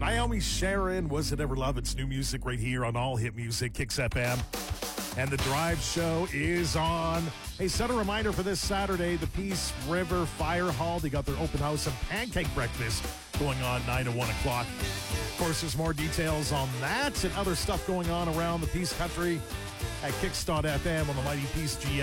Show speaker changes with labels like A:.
A: Naomi Sharon, Was It Ever Love? It's new music right here on All Hit Music, Kicks FM. And the Drive Show is on. Hey, set a reminder for this Saturday, the Peace River Fire Hall. They got their open house and pancake breakfast going on 9 to 1 o'clock. Of course, there's more details on that and other stuff going on around the Peace Country at Kicks.fm on the Mighty Peace GM.